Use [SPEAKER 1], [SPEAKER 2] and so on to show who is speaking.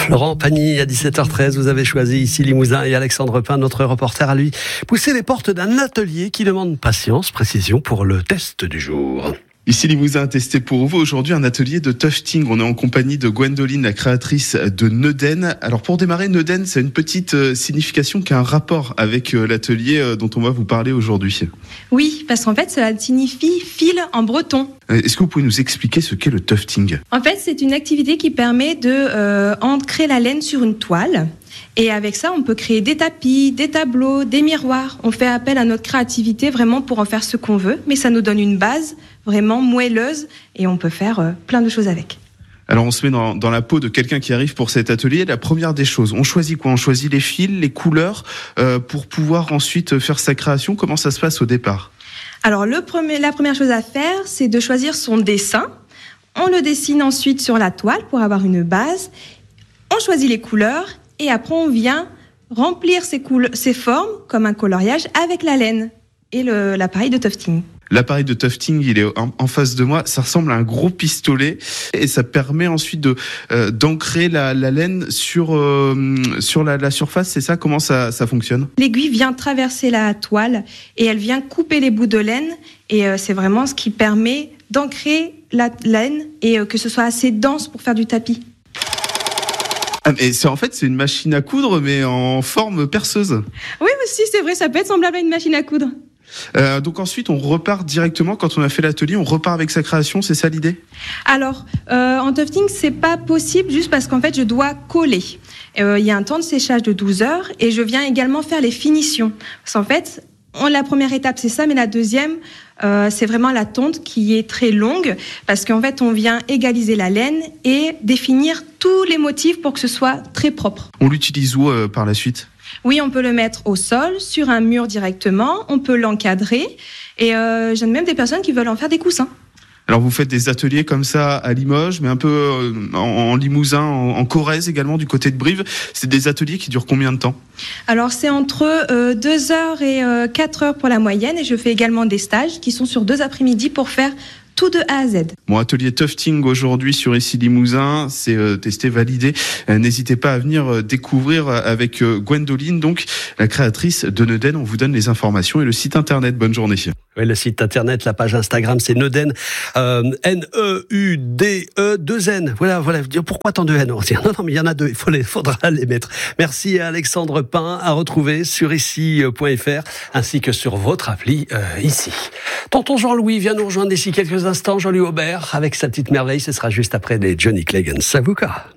[SPEAKER 1] Laurent Pagny, à 17h13, vous avez choisi ici Limousin et Alexandre Pin, notre reporter, à lui pousser les portes d'un atelier qui demande patience, précision pour le test du jour.
[SPEAKER 2] Ici Limousin a testé pour vous aujourd'hui un atelier de tufting. On est en compagnie de Gwendoline, la créatrice de Neuden. Alors pour démarrer, Neuden, c'est une petite signification qui a un rapport avec l'atelier dont on va vous parler aujourd'hui.
[SPEAKER 3] Oui, parce qu'en fait, cela signifie fil en breton.
[SPEAKER 2] Est-ce que vous pouvez nous expliquer ce qu'est le tufting ?
[SPEAKER 3] En fait, c'est une activité qui permet de ancrer la laine sur une toile. Et avec ça, on peut créer des tapis, des tableaux, des miroirs. On fait appel à notre créativité vraiment pour en faire ce qu'on veut. Mais ça nous donne une base vraiment moelleuse et on peut faire plein de choses avec.
[SPEAKER 2] Alors on se met dans la peau de quelqu'un qui arrive pour cet atelier. La première des choses, on choisit quoi ? On choisit les fils, les couleurs pour pouvoir ensuite faire sa création. Comment ça se passe au départ ?
[SPEAKER 3] Alors la première chose à faire, c'est de choisir son dessin. On le dessine ensuite sur la toile pour avoir une base. On choisit les couleurs et après on vient remplir ces formes comme un coloriage avec la laine et l'appareil de tufting.
[SPEAKER 2] L'appareil de tufting, il est en face de moi. Ça ressemble à un gros pistolet et ça permet ensuite d'ancrer la laine sur la surface. C'est ça ? Comment ça fonctionne ?
[SPEAKER 3] L'aiguille vient traverser la toile et elle vient couper les bouts de laine et c'est vraiment ce qui permet d'ancrer la laine et que ce soit assez dense pour faire du tapis.
[SPEAKER 2] Et c'est une machine à coudre mais en forme perceuse.
[SPEAKER 3] Oui aussi, c'est vrai, ça peut être semblable à une machine à coudre.
[SPEAKER 2] Donc ensuite, on repart directement, quand on a fait l'atelier, on repart avec sa création, c'est ça l'idée ?
[SPEAKER 3] Alors, en tufting, c'est pas possible juste parce qu'en fait, je dois coller. Il y a un temps de séchage de 12 heures et je viens également faire les finitions. Parce qu'en fait, la première étape, c'est ça, mais la deuxième, c'est vraiment la tonte qui est très longue parce qu'en fait, on vient égaliser la laine et définir tous les motifs pour que ce soit très propre.
[SPEAKER 2] On l'utilise où par la suite ?
[SPEAKER 3] Oui, on peut le mettre au sol, sur un mur directement, on peut l'encadrer et j'ai même des personnes qui veulent en faire des coussins.
[SPEAKER 2] Alors vous faites des ateliers comme ça à Limoges, mais un peu en Limousin, en Corrèze également, du côté de Brive. C'est des ateliers qui durent combien de temps ?
[SPEAKER 3] Alors c'est entre 2 heures et 4 heures pour la moyenne et je fais également des stages qui sont sur 2 après-midi pour faire tout de A à Z.
[SPEAKER 2] Mon atelier tufting aujourd'hui sur ici Limousin, c'est testé, validé. N'hésitez pas à venir découvrir avec Gwendoline, donc la créatrice de Neuden. On vous donne les informations et le site internet. Bonne journée.
[SPEAKER 1] Oui, le site internet, la page Instagram, c'est Neuden, Neude, 2 N. Voilà. Pourquoi tant de N ? Non, mais il y en a 2. Il faudra les mettre. Merci à Alexandre Pin, à retrouver sur ici.fr ainsi que sur votre appli ici. Tonton Jean-Louis vient nous rejoindre d'ici quelques instants. Jean-Louis Aubert avec sa petite merveille. Ce sera juste après les Johnny Clegg and Savuka.